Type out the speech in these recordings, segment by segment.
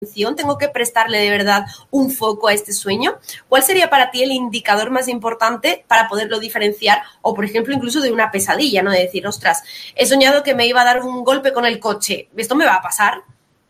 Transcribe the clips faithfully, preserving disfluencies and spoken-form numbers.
¿Tengo que prestarle de verdad un foco a este sueño? ¿Cuál sería para ti el indicador más importante para poderlo diferenciar? O, por ejemplo, incluso de una pesadilla, ¿no? De decir, ostras, he soñado que me iba a dar un golpe con el coche. ¿Esto me va a pasar?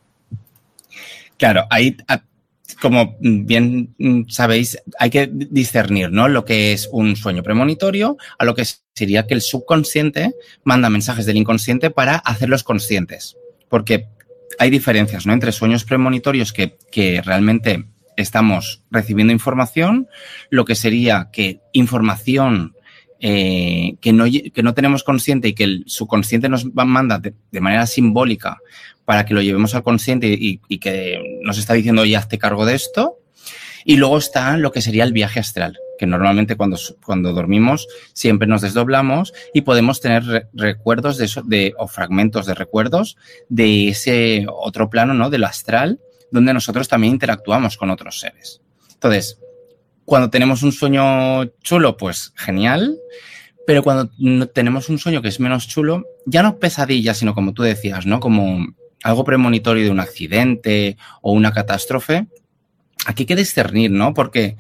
Claro, ahí, como bien sabéis, hay que discernir, ¿no?, lo que es un sueño premonitorio a lo que sería que el subconsciente manda mensajes del inconsciente para hacerlos conscientes. Porque hay diferencias, ¿no?, entre sueños premonitorios que, que realmente estamos recibiendo información, lo que sería que información eh, que, no, que no tenemos consciente y que el subconsciente nos manda de, de manera simbólica para que lo llevemos al consciente y, y que nos está diciendo, oye, hazte cargo de esto. Y luego está lo que sería el viaje astral, que normalmente cuando, cuando dormimos siempre nos desdoblamos y podemos tener re recuerdos de eso, de, o fragmentos de recuerdos de ese otro plano, ¿no?, de lo astral, donde nosotros también interactuamos con otros seres. Entonces, cuando tenemos un sueño chulo, pues genial, pero cuando tenemos un sueño que es menos chulo, ya no pesadilla, sino como tú decías, ¿no?, como algo premonitorio de un accidente o una catástrofe, aquí hay que discernir, ¿no? Porque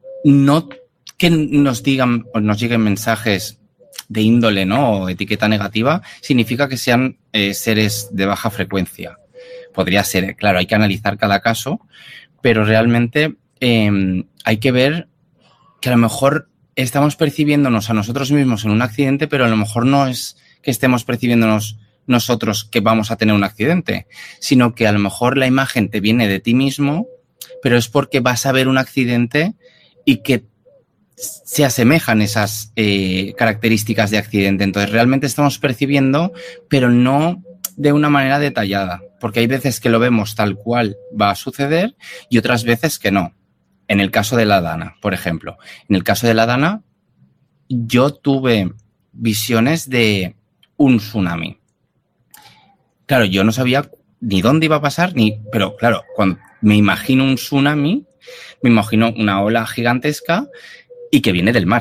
no que nos digan o nos lleguen mensajes de índole, ¿no?, o etiqueta negativa, significa que sean eh, seres de baja frecuencia. Podría ser, claro, hay que analizar cada caso, pero realmente eh, hay que ver que a lo mejor estamos percibiéndonos a nosotros mismos en un accidente, pero a lo mejor no es que estemos percibiéndonos nosotros que vamos a tener un accidente, sino que a lo mejor la imagen te viene de ti mismo, pero es porque vas a ver un accidente y que se asemejan esas eh, características de accidente. Entonces, realmente estamos percibiendo, pero no de una manera detallada, porque hay veces que lo vemos tal cual va a suceder y otras veces que no. En el caso de la Dana, por ejemplo. En el caso de la Dana, yo tuve visiones de un tsunami. Claro, yo no sabía ni dónde iba a pasar, ni, pero claro, cuando me imagino un tsunami, me imagino una ola gigantesca y que viene del mar.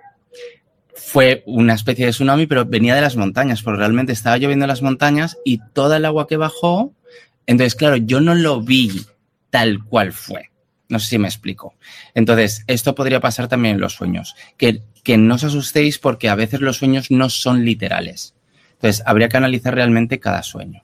Fue una especie de tsunami, pero venía de las montañas, porque realmente estaba lloviendo en las montañas y toda el agua que bajó, entonces, claro, yo no lo vi tal cual fue. No sé si me explico. Entonces, esto podría pasar también en los sueños. Que, que no os asustéis porque a veces los sueños no son literales. Entonces, habría que analizar realmente cada sueño.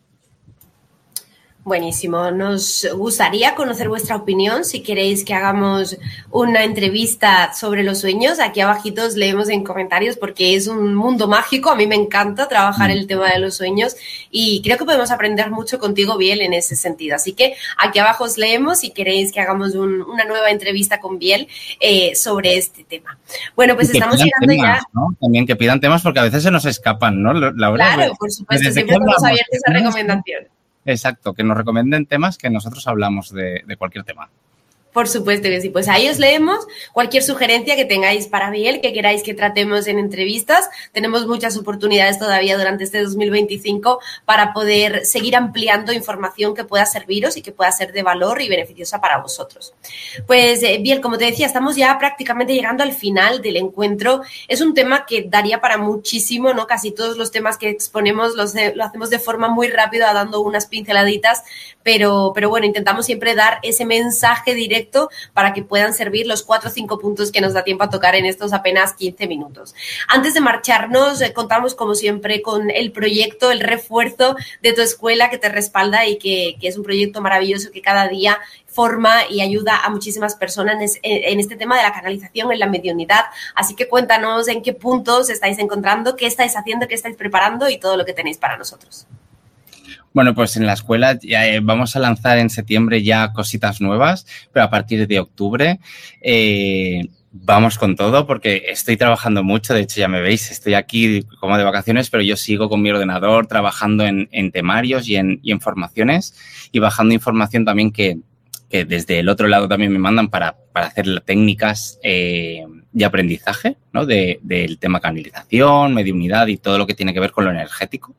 Buenísimo. Nos gustaría conocer vuestra opinión. Si queréis que hagamos una entrevista sobre los sueños, aquí abajito os leemos en comentarios porque es un mundo mágico. A mí me encanta trabajar el tema de los sueños y creo que podemos aprender mucho contigo, Biel, en ese sentido. Así que aquí abajo os leemos si queréis que hagamos un, una nueva entrevista con Biel eh, sobre este tema. Bueno, pues estamos llegando temas, ya... ¿no? También que pidan temas porque a veces se nos escapan, ¿no, Laura? Claro, por supuesto, siempre estamos abiertos a recomendaciones. Exacto, que nos recomienden temas que nosotros hablamos de, de cualquier tema. Por supuesto que sí. Pues ahí os leemos cualquier sugerencia que tengáis para Biel, que queráis que tratemos en entrevistas. Tenemos muchas oportunidades todavía durante este dos mil veinticinco para poder seguir ampliando información que pueda serviros y que pueda ser de valor y beneficiosa para vosotros. Pues, eh, Biel, como te decía, estamos ya prácticamente llegando al final del encuentro. Es un tema que daría para muchísimo, ¿no? Casi todos los temas que exponemos los de, lo hacemos de forma muy rápida, dando unas pinceladitas, pero, pero bueno, intentamos siempre dar ese mensaje directo para que puedan servir los cuatro o cinco puntos que nos da tiempo a tocar en estos apenas quince minutos. Antes de marcharnos, eh, contamos como siempre con el proyecto, el refuerzo de tu escuela que te respalda y que, que es un proyecto maravilloso que cada día forma y ayuda a muchísimas personas en, en este tema de la canalización, en la mediunidad. Así que cuéntanos en qué puntos estáis encontrando, qué estáis haciendo, qué estáis preparando y todo lo que tenéis para nosotros. Bueno, pues en la escuela ya, eh, vamos a lanzar en septiembre ya cositas nuevas, pero a partir de octubre eh, vamos con todo porque estoy trabajando mucho. De hecho, ya me veis, estoy aquí como de vacaciones, pero yo sigo con mi ordenador trabajando en, en temarios y en, y en formaciones y bajando información también que, que desde el otro lado también me mandan para, para hacer técnicas eh, de aprendizaje, ¿no? De, del tema canalización, mediunidad y todo lo que tiene que ver con lo energético.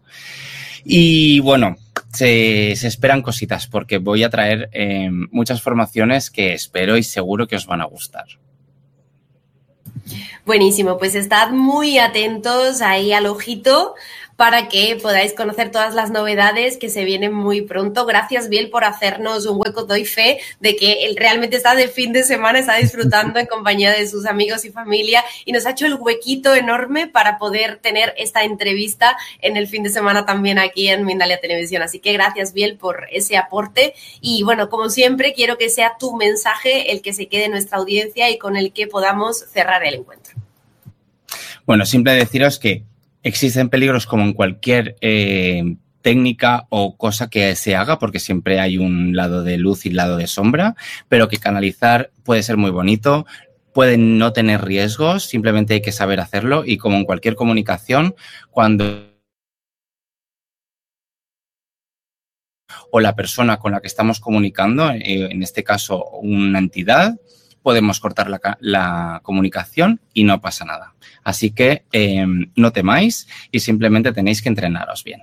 Y bueno, se, se esperan cositas porque voy a traer eh, muchas formaciones que espero y seguro que os van a gustar. Buenísimo, pues estad muy atentos ahí al ojito para que podáis conocer todas las novedades que se vienen muy pronto. Gracias, Biel, por hacernos un hueco. Doy fe de que él realmente está de fin de semana, está disfrutando en compañía de sus amigos y familia y nos ha hecho el huequito enorme para poder tener esta entrevista en el fin de semana también aquí en Mindalia Televisión. Así que gracias, Biel, por ese aporte y bueno, como siempre, quiero que sea tu mensaje el que se quede en nuestra audiencia y con el que podamos cerrar el encuentro. Bueno, simple deciros que existen peligros como en cualquier eh, técnica o cosa que se haga, porque siempre hay un lado de luz y un lado de sombra, pero que canalizar puede ser muy bonito, pueden no tener riesgos, simplemente hay que saber hacerlo y como en cualquier comunicación, cuando o la persona con la que estamos comunicando, eh, en este caso una entidad, podemos cortar la, la comunicación y no pasa nada. Así que eh, no temáis y simplemente tenéis que entrenaros bien.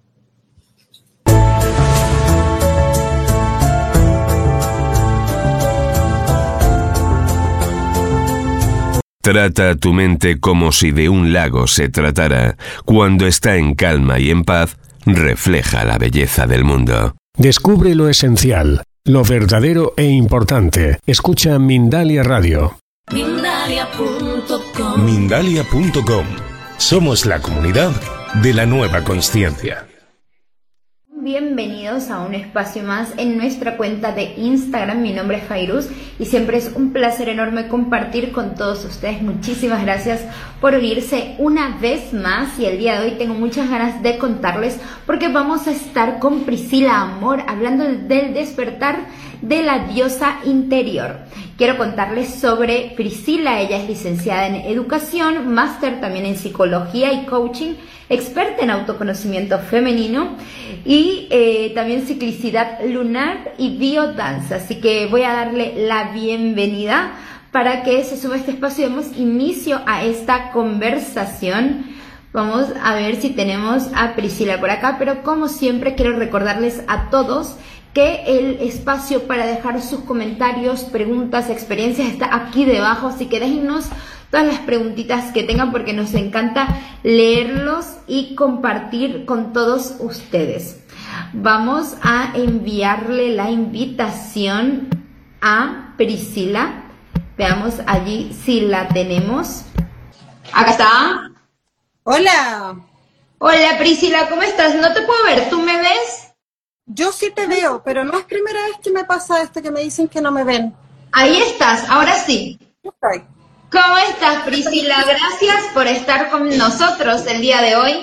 Trata a tu mente como si de un lago se tratara. Cuando está en calma y en paz, refleja la belleza del mundo. Descubre lo esencial, lo verdadero e importante. Escucha Mindalia Radio. Mindalia punto com. Mindalia punto com. Somos la comunidad de la nueva consciencia. Bienvenidos a un espacio más en nuestra cuenta de Instagram. Mi nombre es Fairuz y siempre es un placer enorme compartir con todos ustedes. Muchísimas gracias por unirse una vez más y el día de hoy tengo muchas ganas de contarles porque vamos a estar con Priscila Amor hablando del despertar de la diosa interior. Quiero contarles sobre Priscila. Ella es licenciada en educación, máster también en psicología y coaching, experta en autoconocimiento femenino y eh, también ciclicidad lunar y biodanza. Así que voy a darle la bienvenida para que se suba a este espacio y demos inicio a esta conversación. Vamos a ver si tenemos a Priscila por acá, pero como siempre quiero recordarles a todos que el espacio para dejar sus comentarios, preguntas, experiencias está aquí debajo, así que déjennos todas las preguntitas que tengan porque nos encanta leerlos y compartir con todos ustedes. Vamos a enviarle la invitación a Priscila. Veamos allí si la tenemos. Acá está. Hola. Hola Priscila, ¿cómo estás? No te puedo ver, ¿tú me ves? Yo sí te veo, pero no es primera vez que me pasa esto que me dicen que no me ven. Ahí estás, ahora sí. Okay. ¿Cómo estás, Priscila? Gracias por estar con nosotros el día de hoy.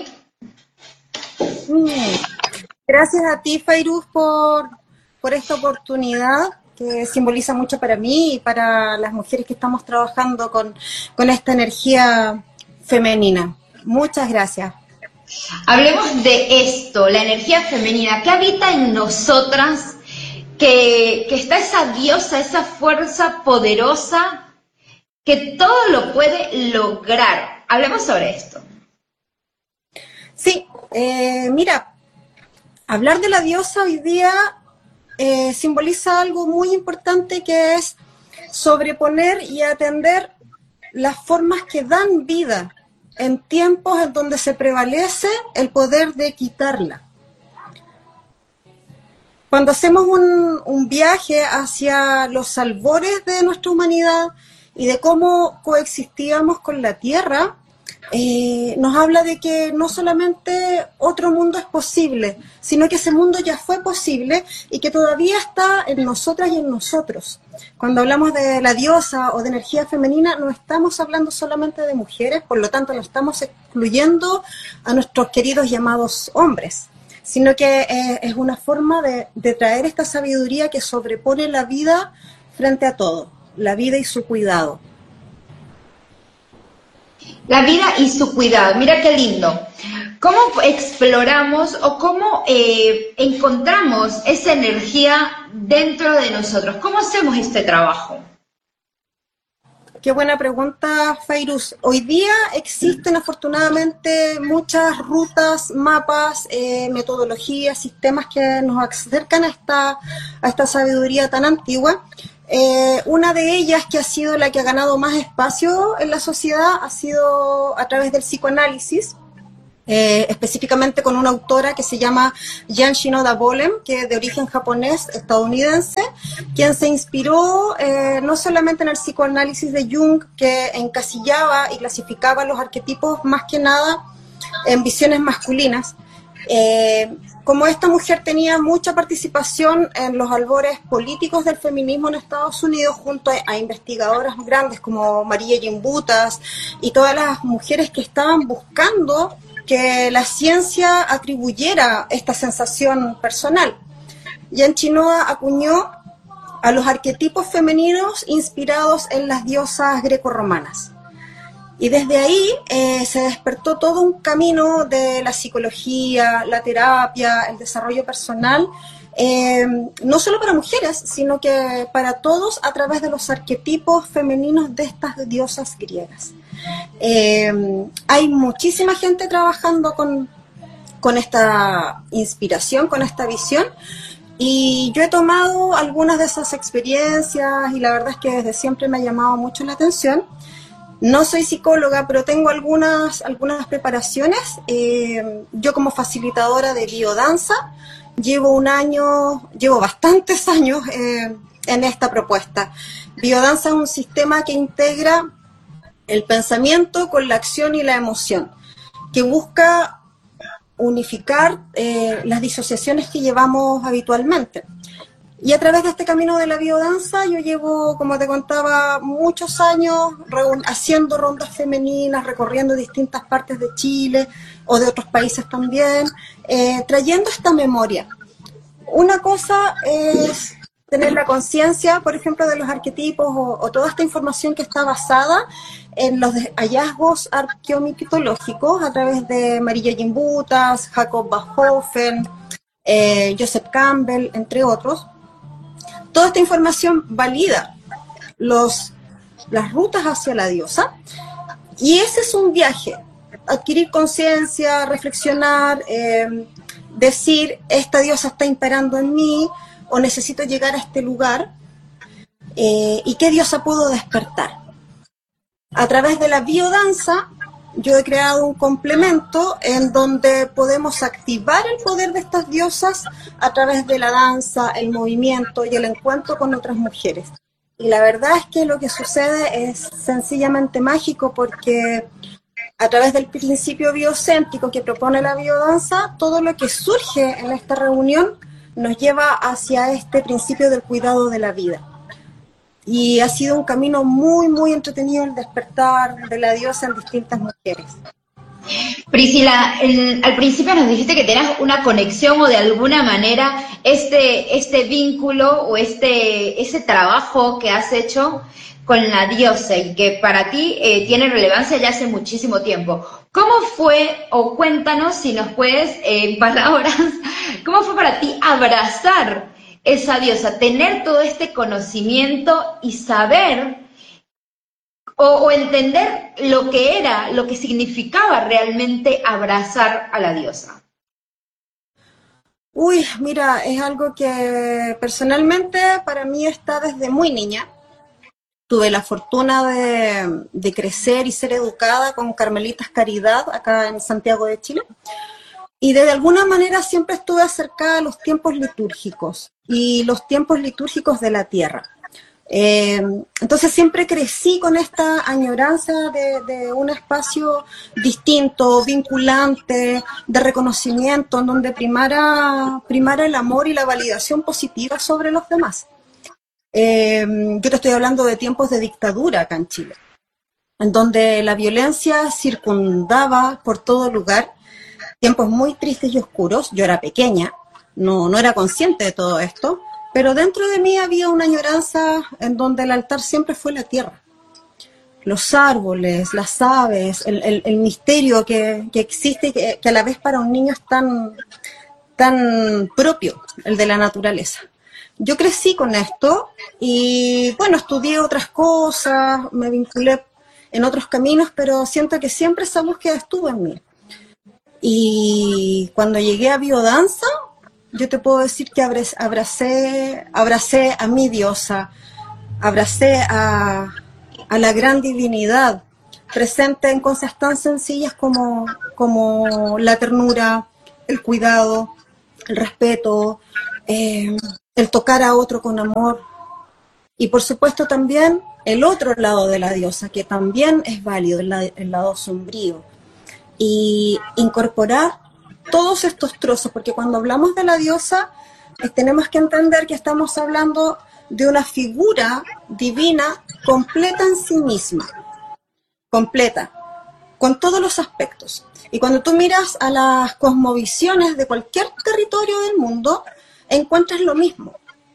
Gracias a ti, Fairuz, por, por esta oportunidad que simboliza mucho para mí y para las mujeres que estamos trabajando con, con esta energía femenina. Muchas gracias. Hablemos de esto, la energía femenina, que habita en nosotras, que, que está esa diosa, esa fuerza poderosa que todo lo puede lograr. Hablemos sobre esto. Sí, eh, mira, hablar de la diosa hoy día eh, simboliza algo muy importante que es sobreponer y atender las formas que dan vida en tiempos en donde se prevalece el poder de quitarla. Cuando hacemos un, un viaje hacia los albores de nuestra humanidad y de cómo coexistíamos con la Tierra, eh, nos habla de que no solamente otro mundo es posible, sino que ese mundo ya fue posible y que todavía está en nosotras y en nosotros. Cuando hablamos de la diosa o de energía femenina, no estamos hablando solamente de mujeres, por lo tanto no estamos excluyendo a nuestros queridos llamados hombres, sino que eh, es una forma de, de traer esta sabiduría que sobrepone la vida frente a todo, la vida y su cuidado. La vida y su cuidado, mira qué lindo. ¿Cómo exploramos o cómo eh, encontramos esa energía dentro de nosotros? ¿Cómo hacemos este trabajo? Qué buena pregunta, Fairuz. Hoy día existen afortunadamente muchas rutas, mapas, eh, metodologías, sistemas que nos acercan a esta, a esta sabiduría tan antigua. Eh, una de ellas, que ha sido la que ha ganado más espacio en la sociedad, ha sido a través del psicoanálisis. eh, específicamente con una autora que se llama Jan Shinoda Bolen, que es de origen japonés, estadounidense, quien se inspiró eh, no solamente en el psicoanálisis de Jung, que encasillaba y clasificaba los arquetipos más que nada en visiones masculinas. Eh, como esta mujer tenía mucha participación en los albores políticos del feminismo en Estados Unidos, junto a, a investigadoras grandes como María Gimbutas y todas las mujeres que estaban buscando que la ciencia atribuyera esta sensación personal. Jan Shinoda acuñó a los arquetipos femeninos inspirados en las diosas grecorromanas. Y desde ahí eh, se despertó todo un camino de la psicología, la terapia, el desarrollo personal, eh, no solo para mujeres, sino que para todos a través de los arquetipos femeninos de estas diosas griegas. Eh, hay muchísima gente trabajando con, con esta inspiración, con esta visión, y yo he tomado algunas de esas experiencias y la verdad es que desde siempre me ha llamado mucho la atención. No soy psicóloga, pero tengo algunas, algunas preparaciones. Eh, yo como facilitadora de biodanza llevo un año, llevo bastantes años eh, en esta propuesta. Biodanza es un sistema que integra el pensamiento con la acción y la emoción, que busca unificar eh, las disociaciones que llevamos habitualmente. Y a través de este camino de la biodanza yo llevo, como te contaba, muchos años haciendo rondas femeninas, recorriendo distintas partes de Chile o de otros países también, eh, trayendo esta memoria. Una cosa es tener la conciencia, por ejemplo, de los arquetipos o, o toda esta información que está basada en los hallazgos arqueomitológicos a través de María Gimbutas, Jacob Bachhofen, eh, Joseph Campbell, entre otros. Toda esta información valida los, las rutas hacia la diosa, y ese es un viaje, adquirir conciencia, reflexionar, eh, decir, esta diosa está imperando en mí, o necesito llegar a este lugar, eh, y qué diosa puedo despertar. A través de la biodanza, yo he creado un complemento en donde podemos activar el poder de estas diosas a través de la danza, el movimiento y el encuentro con otras mujeres. Y la verdad es que lo que sucede es sencillamente mágico, porque a través del principio biocéntrico que propone la biodanza, todo lo que surge en esta reunión nos lleva hacia este principio del cuidado de la vida. Y ha sido un camino muy, muy entretenido el despertar de la diosa en distintas mujeres. Priscila, el, al principio nos dijiste que tenías una conexión o de alguna manera este, este vínculo o este, ese trabajo que has hecho con la diosa y que para ti eh, tiene relevancia ya hace muchísimo tiempo. ¿Cómo fue, o cuéntanos si nos puedes, eh, en palabras, cómo fue para ti abrazar esa diosa, tener todo este conocimiento y saber o, o entender lo que era, lo que significaba realmente abrazar a la diosa? Uy, mira, es algo que personalmente para mí está desde muy niña. Tuve la fortuna de, de crecer y ser educada con Carmelitas Caridad acá en Santiago de Chile. Y de alguna manera siempre estuve acercada a los tiempos litúrgicos y los tiempos litúrgicos de la tierra. Eh, entonces siempre crecí con esta añoranza de, de un espacio distinto, vinculante, de reconocimiento, en donde primara, primara el amor y la validación positiva sobre los demás. Eh, yo te estoy hablando de tiempos de dictadura acá en Chile, en donde la violencia circundaba por todo lugar, tiempos muy tristes y oscuros. Yo era pequeña, no, no era consciente de todo esto, pero dentro de mí había una añoranza en donde el altar siempre fue la tierra. Los árboles, las aves, el, el, el misterio que, que existe, que, que a la vez para un niño es tan, tan propio, el de la naturaleza. Yo crecí con esto y, bueno, estudié otras cosas, me vinculé en otros caminos, pero siento que siempre esa búsqueda estuvo en mí. Y cuando llegué a biodanza, yo te puedo decir que abracé, abracé a mi diosa, abracé a, a la gran divinidad, presente en cosas tan sencillas como como la ternura, el cuidado, el respeto, eh, el tocar a otro con amor. Y por supuesto también el otro lado de la diosa, que también es válido, el, la- el lado sombrío. Y incorporar todos estos trozos, porque cuando hablamos de la diosa, eh, tenemos que entender que estamos hablando de una figura divina completa en sí misma, completa, con todos los aspectos. Y cuando tú miras a las cosmovisiones de cualquier territorio del mundo, encuentras lo mismo.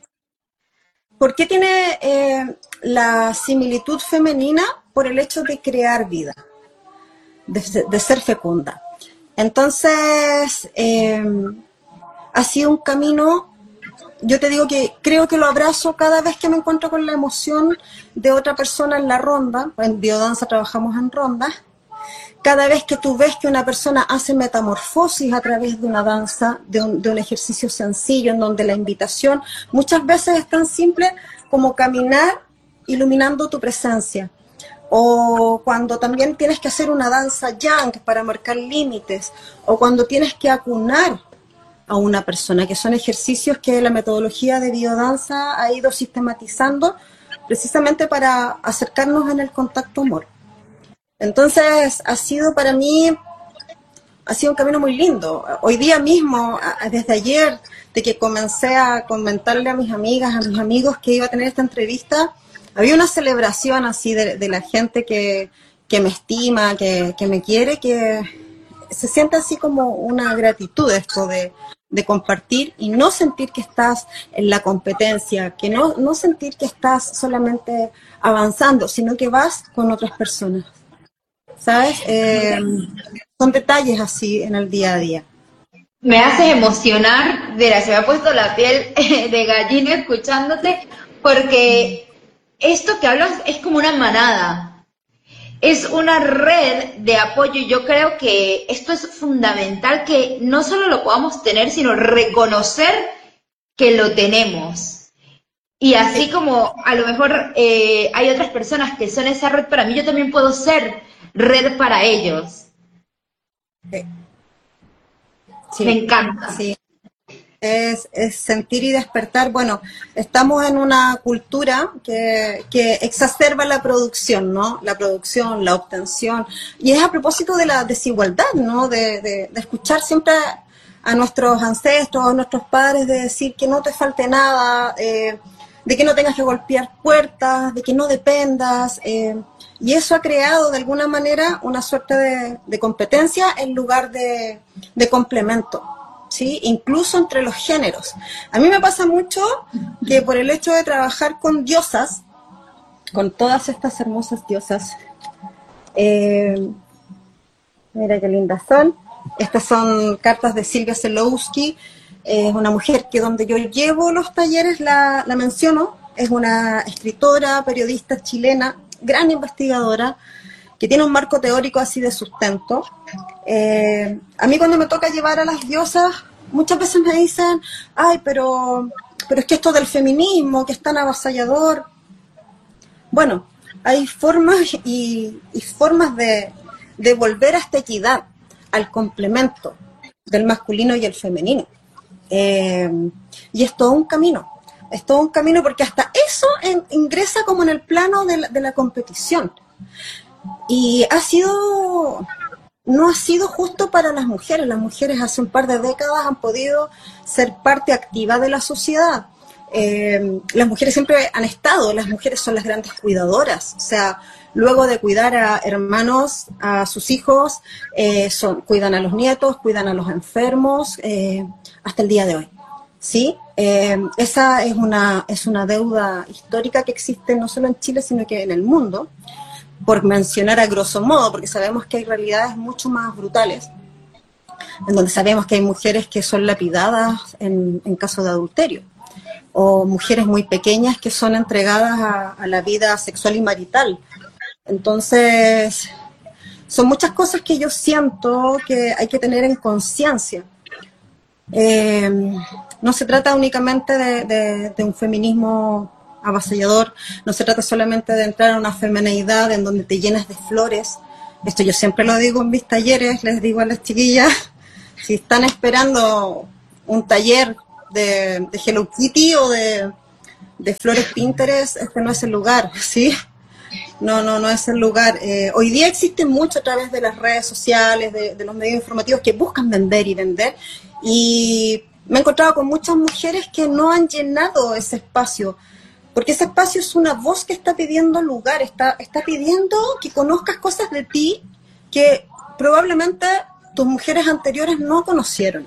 ¿Por qué tiene eh, la similitud femenina? Por el hecho de crear vida, de, de ser fecunda. Entonces, eh, ha sido un camino, yo te digo que creo que lo abrazo cada vez que me encuentro con la emoción de otra persona en la ronda. En biodanza trabajamos en rondas. Cada vez que tú ves que una persona hace metamorfosis a través de una danza, de un, de un ejercicio sencillo, en donde la invitación muchas veces es tan simple como caminar iluminando tu presencia. O cuando también tienes que hacer una danza yang para marcar límites, o cuando tienes que acunar a una persona, que son ejercicios que la metodología de biodanza ha ido sistematizando precisamente para acercarnos en el contacto amor. Entonces, ha sido para mí, ha sido un camino muy lindo. Hoy día mismo, a- desde ayer, de que comencé a comentarle a mis amigas, a mis amigos que iba a tener esta entrevista, había una celebración así de, de la gente que, que me estima, que, que me quiere, que se siente así como una gratitud esto de, de compartir y no sentir que estás en la competencia, que no, no sentir que estás solamente avanzando, sino que vas con otras personas. ¿Sabes? Eh, son detalles así en el día a día. Me haces emocionar, mira, se me ha puesto la piel de gallina escuchándote, porque esto que hablas es como una manada, es una red de apoyo, y yo creo que esto es fundamental, que no solo lo podamos tener, sino reconocer que lo tenemos. Y así como a lo mejor eh, hay otras personas que son esa red para mí, yo también puedo ser red para ellos. Sí, Me encanta. sí. Es, es sentir y despertar. Bueno, estamos en una cultura que, que exacerba la producción, ¿no? La producción, la obtención. Y es a propósito de la desigualdad, ¿no? De, de, de escuchar siempre a nuestros ancestros, a nuestros padres, de decir que no te falte nada, eh, de que no tengas que golpear puertas, de que no dependas. Eh, y eso ha creado de alguna manera una suerte de, de competencia en lugar de, de complemento. ¿Sí? Incluso entre los géneros. A mí me pasa mucho que por el hecho de trabajar con diosas, con todas estas hermosas diosas, eh, mira qué lindas son. Estas son cartas de Silvia Zelowski, es eh, una mujer que donde yo llevo los talleres la, la menciono, es una escritora, periodista chilena, gran investigadora, que tiene un marco teórico así de sustento. Eh, a mí cuando me toca llevar a las diosas, muchas veces me dicen, ay, pero, pero es que esto del feminismo, que es tan avasallador. Bueno, hay formas y, y formas de, de volver a esta equidad, al complemento del masculino y el femenino. Eh, y es todo un camino, es todo un camino porque hasta eso en, ingresa como en el plano de la, de la competición. Y ha sido, no ha sido justo para las mujeres. Las mujeres hace un par de décadas han podido ser parte activa de la sociedad. Eh, las mujeres siempre han estado, las mujeres son las grandes cuidadoras. O sea, luego de cuidar a hermanos, a sus hijos, eh, son, cuidan a los nietos, cuidan a los enfermos, eh, hasta el día de hoy. ¿Sí? Eh, esa es una, es una deuda histórica que existe no solo en Chile, sino que en el mundo. Por mencionar a grosso modo, porque sabemos que hay realidades mucho más brutales, en donde sabemos que hay mujeres que son lapidadas en, en caso de adulterio, o mujeres muy pequeñas que son entregadas a, a la vida sexual y marital. Entonces, son muchas cosas que yo siento que hay que tener en conciencia. Eh, no se trata únicamente de, de, de un feminismo avasallador, no se trata solamente de entrar a una femineidad en donde te llenas de flores, esto yo siempre lo digo en mis talleres, les digo a las chiquillas, si están esperando un taller de, de Hello Kitty o de, de flores Pinterest, este no es el lugar, ¿sí? No, no, no es el lugar. Eh, hoy día existe mucho a través de las redes sociales, de, de los medios informativos que buscan vender y vender. Y me he encontrado con muchas mujeres que no han llenado ese espacio, porque ese espacio es una voz que está pidiendo lugar, está, está pidiendo que conozcas cosas de ti que probablemente tus mujeres anteriores no conocieron.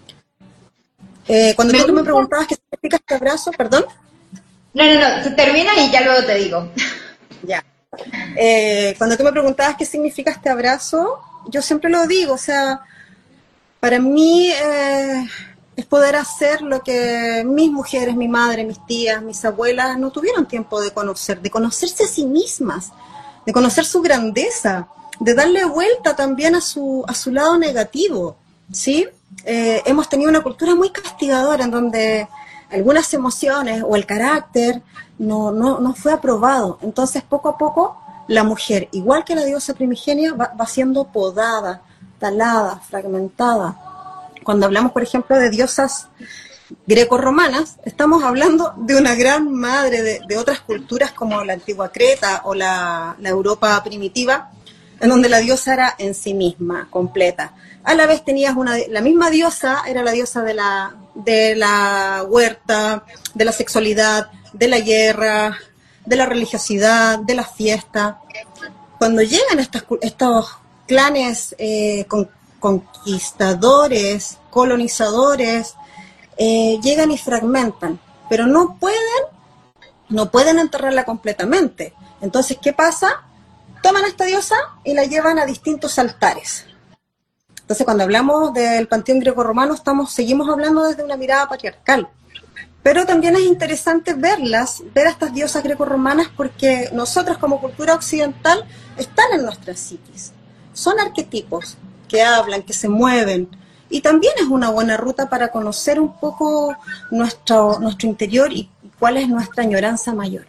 Eh, cuando me tú me preguntabas qué significa este abrazo, perdón. No, no, no, se termina y ya luego te digo. Ya. Eh, cuando tú me preguntabas qué significa este abrazo, yo siempre lo digo, o sea, para mí eh, es poder hacer lo que mis mujeres, mi madre, mis tías, mis abuelas no tuvieron tiempo de conocer, de conocerse a sí mismas, de conocer su grandeza, de darle vuelta también a su, a su lado negativo, ¿sí? Eh, hemos tenido una cultura muy castigadora en donde algunas emociones o el carácter no, no, no fue aprobado. Entonces, poco a poco, la mujer, igual que la diosa primigenia, va, va siendo podada, talada, fragmentada. Cuando hablamos, por ejemplo, de diosas greco-romanas, estamos hablando de una gran madre de, de otras culturas como la antigua Creta o la, la Europa primitiva, en donde la diosa era en sí misma, completa. A la vez tenías una, la misma diosa, era la diosa de la, de la huerta, de la sexualidad, de la guerra, de la religiosidad, de la fiesta. Cuando llegan estas, estos clanes eh, con, conquistadores, colonizadores, eh, llegan y fragmentan, pero no pueden, no pueden enterrarla completamente. Entonces, ¿qué pasa? Toman a esta diosa y la llevan a distintos altares. Entonces, cuando hablamos del panteón greco-romano, estamos, seguimos hablando desde una mirada patriarcal. Pero también es interesante verlas, ver a estas diosas greco-romanas, porque nosotros como cultura occidental están en nuestras psiquis. Son arquetipos que hablan, que se mueven. Y también es una buena ruta para conocer un poco nuestro, nuestro interior y cuál es nuestra añoranza mayor.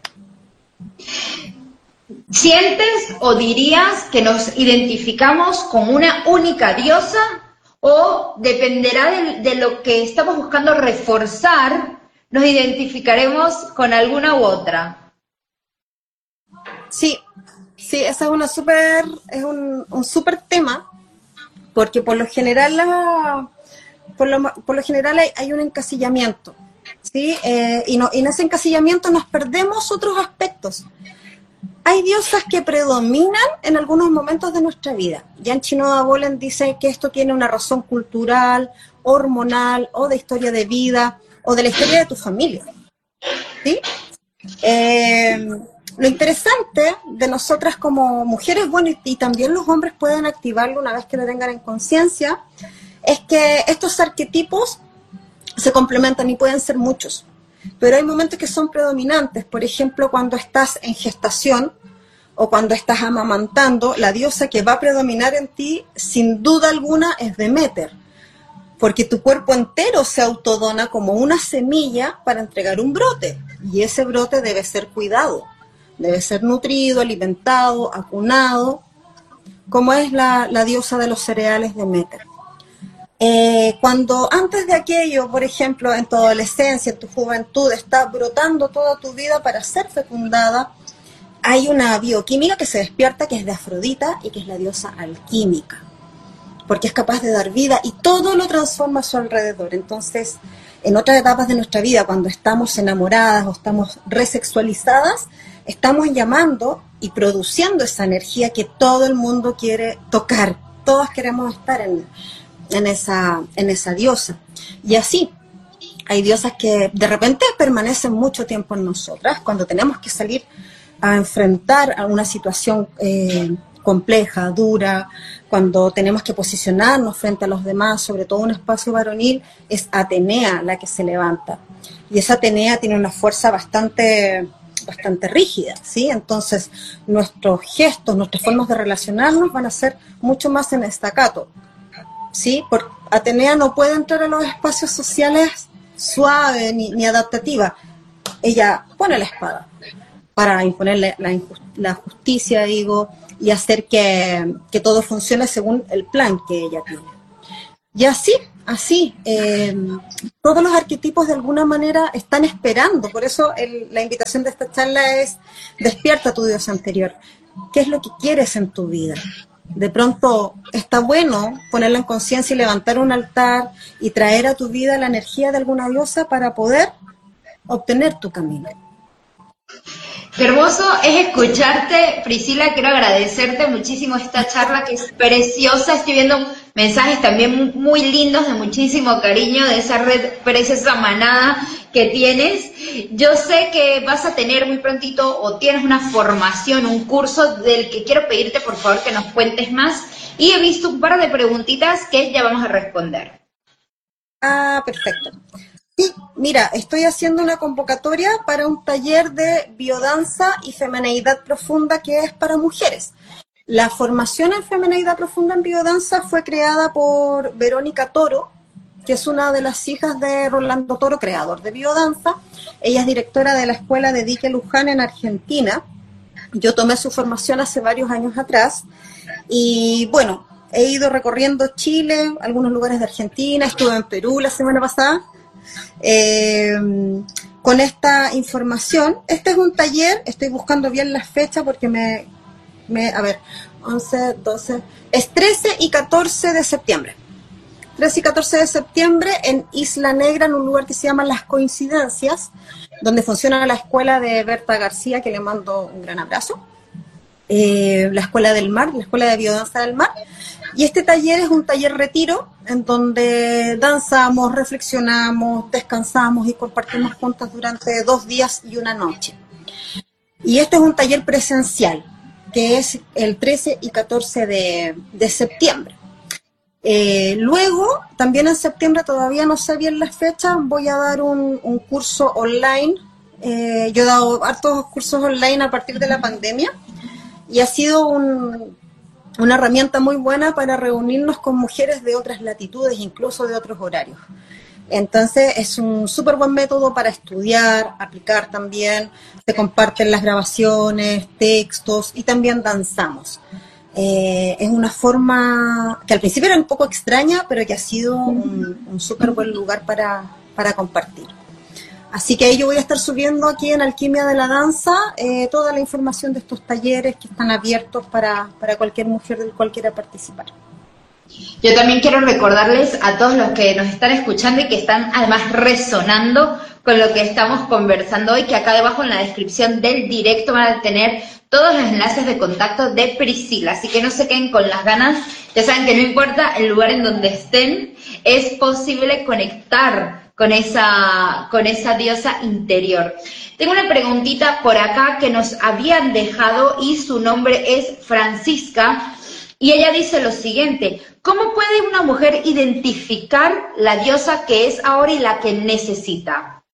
¿Sientes o dirías que nos identificamos con una única diosa o dependerá de, de lo que estamos buscando reforzar, nos identificaremos con alguna u otra? Sí, sí, esa es una super, es un, un súper tema, porque por lo general, la, por, lo, por lo general hay, hay un encasillamiento, ¿sí? Eh, y, no, y en ese encasillamiento nos perdemos otros aspectos. Hay diosas que predominan en algunos momentos de nuestra vida. Jan Chinoda Bolen dice que esto tiene una razón cultural, hormonal, o de historia de vida, o de la historia de tu familia. ¿Sí? Eh, lo interesante de nosotras como mujeres, bueno, y, y también los hombres pueden activarlo una vez que lo tengan en conciencia, es que estos arquetipos se complementan y pueden ser muchos. Pero hay momentos que son predominantes, por ejemplo, cuando estás en gestación o cuando estás amamantando, la diosa que va a predominar en ti, sin duda alguna, es Deméter, porque tu cuerpo entero se autodona como una semilla para entregar un brote, y ese brote debe ser cuidado, debe ser nutrido, alimentado, acunado, como es la, la diosa de los cereales Deméter. Eh, cuando antes de aquello, por ejemplo, en tu adolescencia, en tu juventud, está brotando toda tu vida para ser fecundada, hay una bioquímica que se despierta, que es de Afrodita y que es la diosa alquímica, porque es capaz de dar vida y todo lo transforma a su alrededor. Entonces, en otras etapas de nuestra vida, cuando estamos enamoradas o estamos resexualizadas, estamos llamando y produciendo esa energía que todo el mundo quiere tocar, todos queremos estar en en esa, en esa diosa. Y así, hay diosas que de repente permanecen mucho tiempo en nosotras, cuando tenemos que salir a enfrentar a una situación eh, compleja, dura, cuando tenemos que posicionarnos frente a los demás, sobre todo un espacio varonil, es Atenea la que se levanta. Y esa Atenea tiene una fuerza bastante, bastante rígida, ¿sí? Entonces, nuestros gestos, nuestras formas de relacionarnos van a ser mucho más en estacato. ¿Sí? Porque Atenea no puede entrar a los espacios sociales suave ni, ni adaptativa. Ella pone la espada. para imponer la, la, la justicia, digo, y hacer que, que todo funcione según el plan que ella tiene. Y así, así, eh, todos los arquetipos de alguna manera están esperando, por eso el, la invitación de esta charla es despierta tu diosa anterior. ¿Qué es lo que quieres en tu vida? De pronto está bueno ponerla en conciencia y levantar un altar y traer a tu vida la energía de alguna diosa para poder obtener tu camino. Qué hermoso es escucharte, Priscila. Quiero agradecerte muchísimo esta charla que es preciosa. Estoy viendo mensajes también muy lindos de muchísimo cariño de esa red preciosa manada que tienes. Yo sé que vas a tener muy prontito o tienes una formación, un curso del que quiero pedirte por favor que nos cuentes más. Y he visto un par de preguntitas que ya vamos a responder. Ah, perfecto. Sí, mira, estoy haciendo una convocatoria para un taller de biodanza y femineidad profunda que es para mujeres. La formación en femineidad profunda en biodanza fue creada por Verónica Toro, que es una de las hijas de Rolando Toro, creador de biodanza. Ella es directora de la escuela de Dique Luján en Argentina. Yo tomé su formación hace varios años atrás y bueno, he ido recorriendo Chile, algunos lugares de Argentina, estuve en Perú la semana pasada. Eh, con esta información, este es un taller, estoy buscando bien la fecha porque me, me a ver, once, doce, es trece y catorce de septiembre, trece y catorce de septiembre en Isla Negra, en un lugar que se llama Las Coincidencias, donde funciona la escuela de Berta García, que le mando un gran abrazo, eh, la Escuela del Mar, la Escuela de Biodanza del Mar. Y este taller es un taller retiro en donde danzamos, reflexionamos, descansamos y compartimos juntas durante dos días y una noche. Y este es un taller presencial, que es el trece y catorce de, de septiembre. Eh, luego, también en septiembre, todavía no sé bien las fechas, voy a dar un, un curso online. Eh, yo he dado hartos cursos online a partir de la pandemia y ha sido un... una herramienta muy buena para reunirnos con mujeres de otras latitudes, incluso de otros horarios. Entonces es un súper buen método para estudiar, aplicar también, se comparten las grabaciones, textos y también danzamos. Eh, es una forma que al principio era un poco extraña, pero que ha sido un, un súper buen lugar para, para compartir. Así que yo voy a estar subiendo aquí en Alquimia de la Danza eh, toda la información de estos talleres que están abiertos para, para cualquier mujer del cual quiera participar. Yo también quiero recordarles a todos los que nos están escuchando y que están además resonando con lo que estamos conversando hoy, que acá debajo en la descripción del directo van a tener todos los enlaces de contacto de Priscila, así que no se queden con las ganas. Ya saben que no importa el lugar en donde estén, es posible conectar con esa, con esa diosa interior. Tengo una preguntita por acá que nos habían dejado y su nombre es Francisca y ella dice lo siguiente: ¿cómo puede una mujer identificar la diosa que es ahora y la que necesita?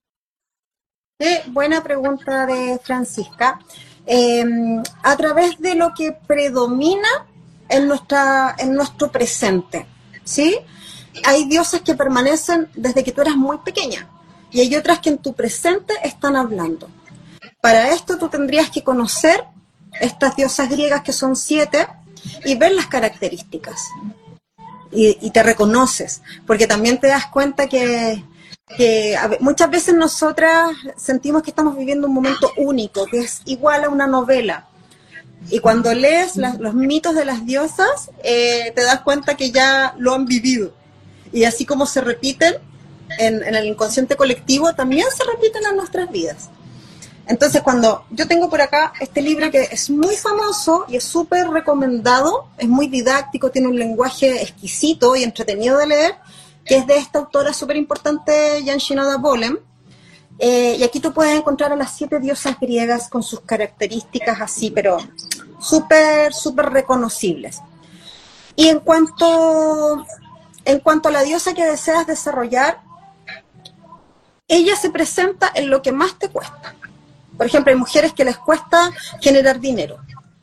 Eh, buena pregunta de Francisca. Eh, a través de lo que predomina en, nuestra, en nuestro presente, ¿sí? Hay diosas que permanecen desde que tú eras muy pequeña y hay otras que en tu presente están hablando. Para esto tú tendrías que conocer estas diosas griegas, que son siete, y ver las características. Y, y te reconoces, porque también te das cuenta que, que a ver, muchas veces nosotras sentimos que estamos viviendo un momento único, que es igual a una novela. Y cuando lees la, los mitos de las diosas, eh, te das cuenta que ya lo han vivido. Y así como se repiten en, en el inconsciente colectivo, también se repiten en nuestras vidas. Entonces, cuando yo tengo por acá este libro que es muy famoso y es súper recomendado, es muy didáctico, tiene un lenguaje exquisito y entretenido de leer, que es de esta autora súper importante, Jan Shinoda Bolen. Eh, y aquí tú puedes encontrar a las siete diosas griegas con sus características así, pero súper, súper reconocibles. Y en cuanto... En cuanto a la diosa que deseas desarrollar, ella se presenta en lo que más te cuesta. Por ejemplo, hay mujeres que les cuesta generar dinero.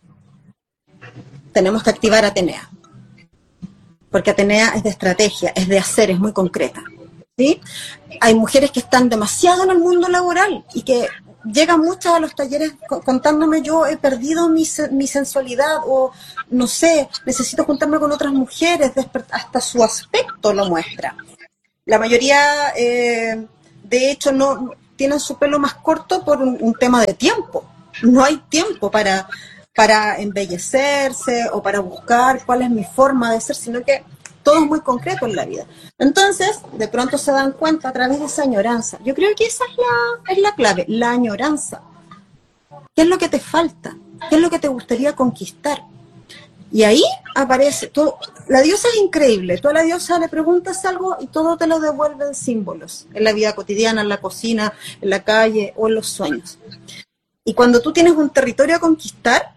Tenemos que activar a Atenea, porque Atenea es de estrategia, es de hacer, es muy concreta, ¿sí? Hay mujeres que están demasiado en el mundo laboral y que llegan muchas a los talleres contándome, yo he perdido mi, mi sensualidad, o no sé, necesito juntarme con otras mujeres, hasta su aspecto lo muestra. La mayoría, eh, de hecho, no tienen su pelo más corto por un, un tema de tiempo. No hay tiempo para, para embellecerse o para buscar cuál es mi forma de ser, sino que todo es muy concreto en la vida. Entonces, de pronto se dan cuenta a través de esa añoranza. Yo creo que esa es la, es la clave, la añoranza. ¿Qué es lo que te falta? ¿Qué es lo que te gustaría conquistar? Y ahí aparece, todo, la diosa es increíble, tú a la diosa le preguntas algo y todo te lo devuelve en símbolos, en la vida cotidiana, en la cocina, en la calle o en los sueños. Y cuando tú tienes un territorio a conquistar,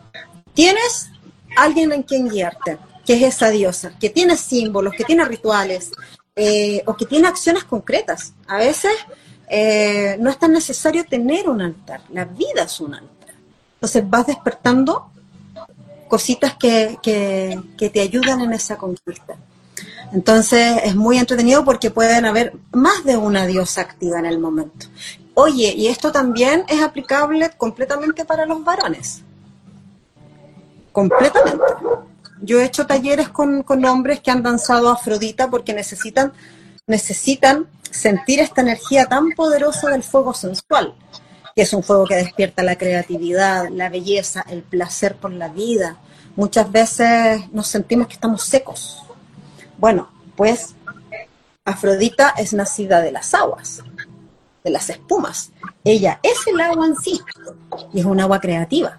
tienes alguien en quien guiarte, que es esa diosa, que tiene símbolos, que tiene rituales, eh, o que tiene acciones concretas. A veces eh, no es tan necesario tener un altar, la vida es un altar. Entonces vas despertando cositas que, que, que te ayudan en esa conquista. Entonces es muy entretenido porque pueden haber más de una diosa activa en el momento. Oye, y esto también es aplicable completamente para los varones. Completamente. Yo he hecho talleres con, con hombres que han danzado Afrodita porque necesitan, necesitan sentir esta energía tan poderosa del fuego sensual, que es un fuego que despierta la creatividad, la belleza, el placer por la vida. Muchas veces nos sentimos que estamos secos. Bueno, pues Afrodita es nacida de las aguas, de las espumas. Ella es el agua en sí, y es un agua creativa.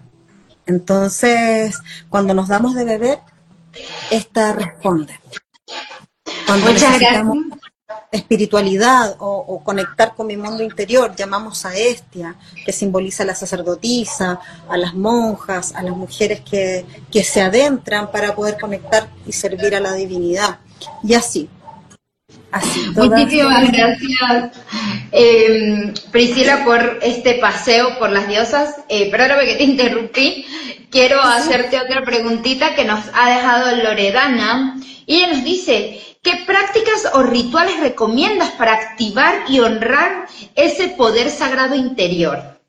Entonces, cuando nos damos de beber, esta responde. Cuando Muchas necesitamos gracias. espiritualidad o, o conectar con mi mundo interior, llamamos a Hestia, que simboliza a la sacerdotisa, a las monjas, a las mujeres que, que se adentran para poder conectar y servir a la divinidad. Y así. Así, todas, Muchísimas todas. gracias, eh, Priscila, por este paseo por las diosas. Eh, perdóname que te interrumpí. Quiero hacerte otra preguntita que nos ha dejado Loredana. Y ella nos dice, ¿qué prácticas o rituales recomiendas para activar y honrar ese poder sagrado interior?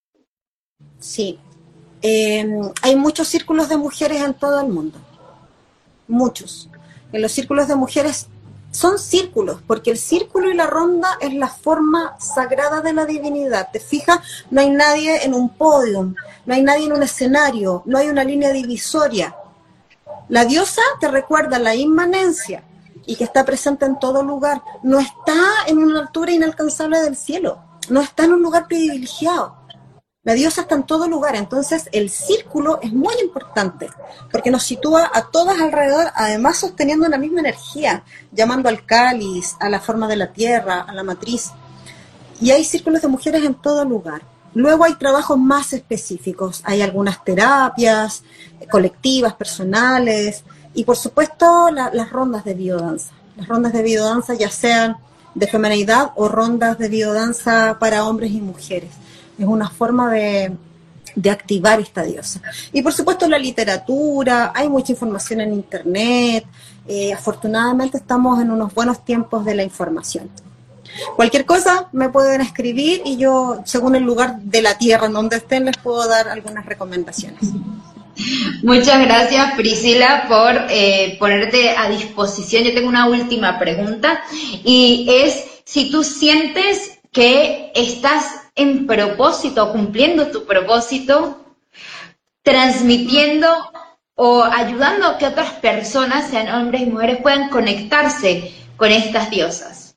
Sí. Eh, hay muchos círculos de mujeres en todo el mundo. Muchos. En los círculos de mujeres son círculos, porque el círculo y la ronda es la forma sagrada de la divinidad. ¿Te fijas? No hay nadie en un podio, no hay nadie en un escenario, no hay una línea divisoria. La diosa te recuerda la inmanencia y que está presente en todo lugar. No está en una altura inalcanzable del cielo, no está en un lugar privilegiado. La diosa está en todo lugar, entonces el círculo es muy importante, porque nos sitúa a todas alrededor, además sosteniendo la misma energía, llamando al cáliz, a la forma de la tierra, a la matriz. Y hay círculos de mujeres en todo lugar. Luego hay trabajos más específicos, hay algunas terapias colectivas, personales, y por supuesto la, las rondas de biodanza. Las rondas de biodanza ya sean de feminidad o rondas de biodanza para hombres y mujeres. Es una forma de, de activar esta diosa. Y por supuesto la literatura, hay mucha información en internet, eh, afortunadamente estamos en unos buenos tiempos de la información. Cualquier cosa me pueden escribir y yo, según el lugar de la tierra en donde estén, les puedo dar algunas recomendaciones. Muchas gracias, Priscila, por eh, ponerte a disposición. Yo tengo una última pregunta y es si tú sientes que estás en propósito, cumpliendo tu propósito, transmitiendo o ayudando a que otras personas, sean hombres y mujeres, puedan conectarse con estas diosas.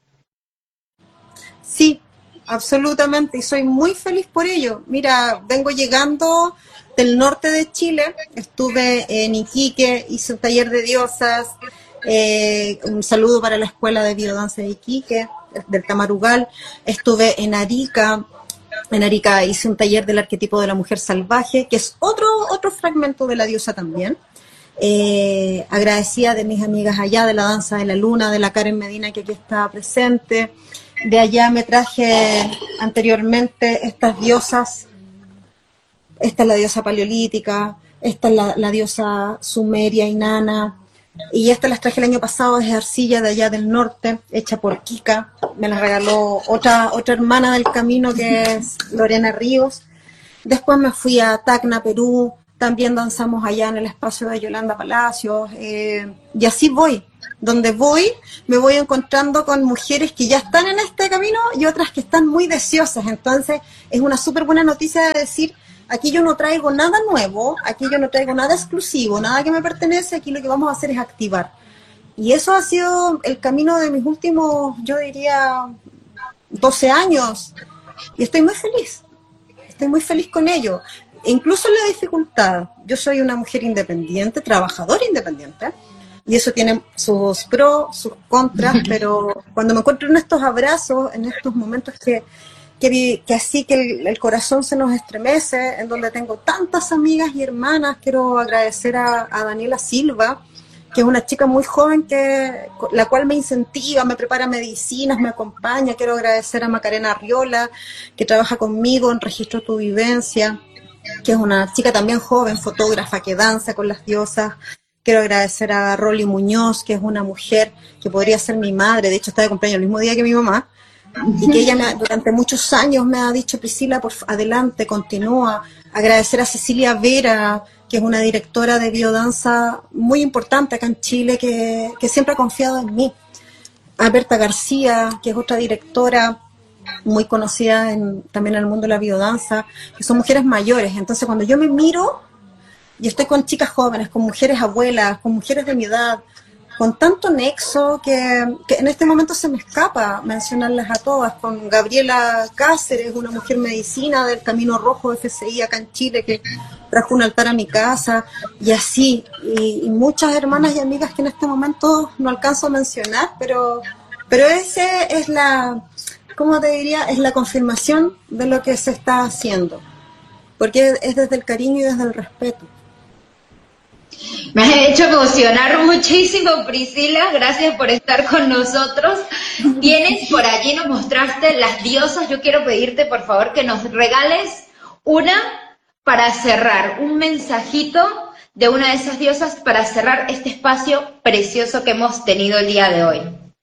Sí, absolutamente, y soy muy feliz por ello. Mira, vengo llegando del norte de Chile, estuve en Iquique, hice un taller de diosas, eh, un saludo para la Escuela de Biodanza de Iquique, del Tamarugal, estuve en Arica, en Arica hice un taller del arquetipo de la mujer salvaje, que es otro, otro fragmento de la diosa también. Eh, agradecida de mis amigas allá, de la danza de la luna, de la Karen Medina que aquí está presente. De allá me traje anteriormente estas diosas. Esta es la diosa paleolítica, esta es la, la diosa sumeria inana, Y estas las traje el año pasado, es arcilla de allá del norte, hecha por Kika. Me las regaló otra, otra hermana del camino, que es Lorena Ríos. Después me fui a Tacna, Perú. También danzamos allá en el espacio de Yolanda Palacios. Eh, y así voy. Donde voy, me voy encontrando con mujeres que ya están en este camino y otras que están muy deseosas. Entonces, es una súper buena noticia de decir, aquí yo no traigo nada nuevo, aquí yo no traigo nada exclusivo, nada que me pertenece, aquí lo que vamos a hacer es activar. Y eso ha sido el camino de mis últimos, yo diría, doce años. Y estoy muy feliz, estoy muy feliz con ello. E incluso en la dificultad, yo soy una mujer independiente, trabajadora independiente, y eso tiene sus pros, sus contras, pero cuando me encuentro en estos abrazos, en estos momentos que, que, que así que el, el corazón se nos estremece, en donde tengo tantas amigas y hermanas, quiero agradecer a, a Daniela Silva, que es una chica muy joven, que la cual me incentiva, me prepara medicinas, me acompaña. Quiero agradecer a Macarena Arriola, que trabaja conmigo en Registro Tu Vivencia, que es una chica también joven, fotógrafa, que danza con las diosas. Quiero agradecer a Rolly Muñoz, que es una mujer que podría ser mi madre, de hecho está de cumpleaños el mismo día que mi mamá, y que ella me, durante muchos años me ha dicho, Priscila, por adelante, continúa. Agradecer a Cecilia Vera, que es una directora de biodanza muy importante acá en Chile, que, que siempre ha confiado en mí. A Berta García, que es otra directora muy conocida en, también en el mundo de la biodanza, que son mujeres mayores. Entonces, cuando yo me miro, y estoy con chicas jóvenes, con mujeres abuelas, con mujeres de mi edad, con tanto nexo que, que en este momento se me escapa mencionarlas a todas, con Gabriela Cáceres, una mujer medicina del Camino Rojo F C I acá en Chile, que trajo un altar a mi casa, y así, y, y muchas hermanas y amigas que en este momento no alcanzo a mencionar, pero, pero ese es la, ¿cómo te diría? Es la confirmación de lo que se está haciendo, porque es desde el cariño y desde el respeto. Me has hecho emocionar muchísimo, Priscila, gracias por estar con nosotros. Tienes por allí, nos mostraste las diosas, yo quiero pedirte por favor que nos regales una para cerrar, un mensajito de una de esas diosas para cerrar este espacio precioso que hemos tenido el día de hoy.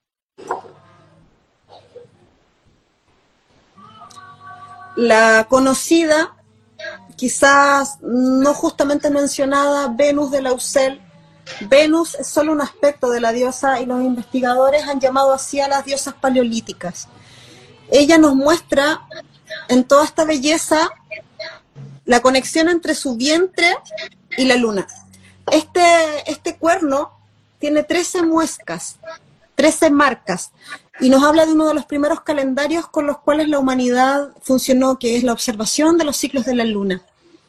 La conocida, quizás no justamente mencionada, Venus de Lausel. Venus es solo un aspecto de la diosa y los investigadores han llamado así a las diosas paleolíticas. Ella nos muestra en toda esta belleza la conexión entre su vientre y la luna. Este, este cuerno tiene trece muescas, trece marcas, y nos habla de uno de los primeros calendarios con los cuales la humanidad funcionó, que es la observación de los ciclos de la luna.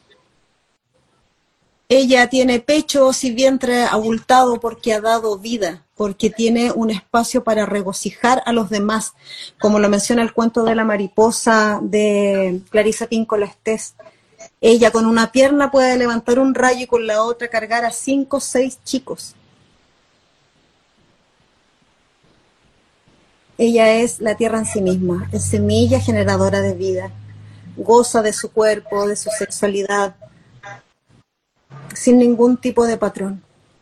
Ella tiene pechos y vientre abultado porque ha dado vida, porque tiene un espacio para regocijar a los demás, como lo menciona el cuento de la mariposa de Clarisa Pinkola Estés. Ella con una pierna puede levantar un rayo y con la otra cargar a cinco o seis chicos. Ella es la tierra en sí misma, es semilla generadora de vida, goza de su cuerpo, de su sexualidad, sin ningún tipo de patrón.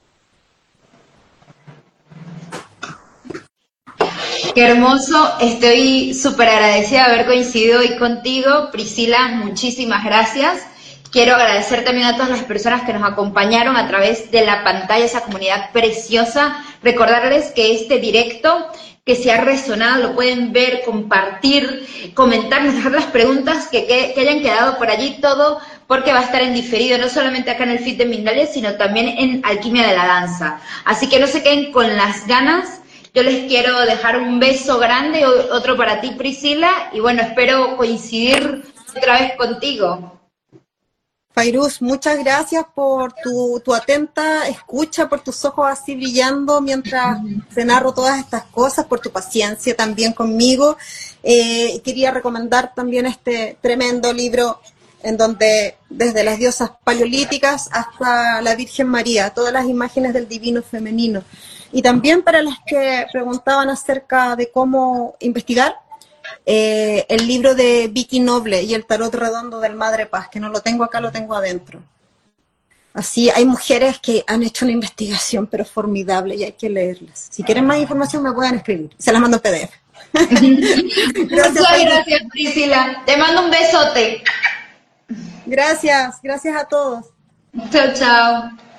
Qué hermoso, estoy súper agradecida de haber coincidido hoy contigo, Priscila, muchísimas gracias. Quiero agradecer también a todas las personas que nos acompañaron a través de la pantalla, esa comunidad preciosa. Recordarles que este directo que se ha resonado lo pueden ver, compartir, comentarnos, dejar las preguntas que, que, que hayan quedado por allí, todo porque va a estar en diferido, no solamente acá en el feed de Mindalia, sino también en Alquimia de la Danza. Así que no se queden con las ganas. Yo les quiero dejar un beso grande, otro para ti, Priscila, y bueno, espero coincidir otra vez contigo. Fairuz, muchas gracias por tu, tu atenta escucha, por tus ojos así brillando mientras te narro todas estas cosas, por tu paciencia también conmigo. Eh, quería recomendar también este tremendo libro en donde desde las diosas paleolíticas hasta la Virgen María, todas las imágenes del divino femenino. Y también para las que preguntaban acerca de cómo investigar, Eh, el libro de Vicky Noble y el tarot redondo del Madre Paz, que no lo tengo acá, lo tengo adentro. Así, hay mujeres que han hecho una investigación, pero formidable, y hay que leerlas. Si quieren más información, me pueden escribir. Se las mando en P D F. Gracias, Muchas gracias, Priscila. Te mando un besote. Gracias, gracias a todos. Chao, chao.